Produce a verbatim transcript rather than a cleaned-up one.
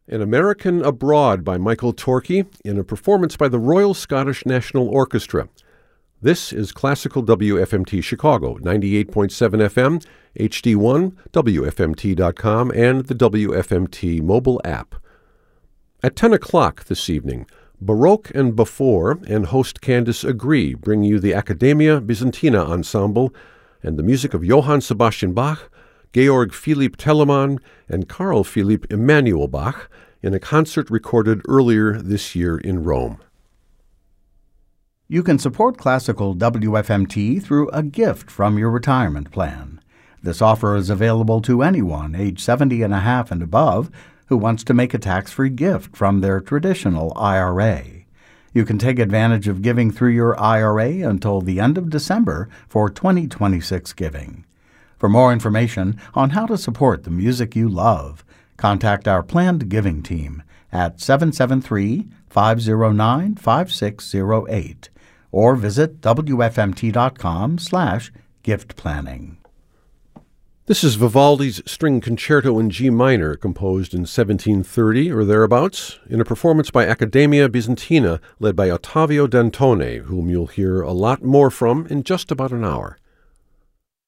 An American Abroad by Michael Torke in a performance by the Royal Scottish National Orchestra. This is Classical W F M T Chicago, ninety-eight point seven F M, H D one, W F M T dot com, and the W F M T mobile app. At ten o'clock this evening, Baroque and Before and host Candice Agree bring you the Accademia Byzantina Ensemble and the music of Johann Sebastian Bach, Georg Philipp Telemann, and Carl Philipp Emanuel Bach in a concert recorded earlier this year in Rome. You can support Classical W F M T through a gift from your retirement plan. This offer is available to anyone age seventy and a half and above who wants to make a tax-free gift from their traditional I R A. You can take advantage of giving through your I R A until the end of December for twenty twenty-six giving. For more information on how to support the music you love, contact our planned giving team at seven seven three, five zero nine, five six zero eight or visit W F M T dot com slash gift planning. This is Vivaldi's String Concerto in G minor, composed in seventeen thirty or thereabouts, in a performance by Accademia Byzantina led by Ottavio Dantone, whom you'll hear a lot more from in just about an hour.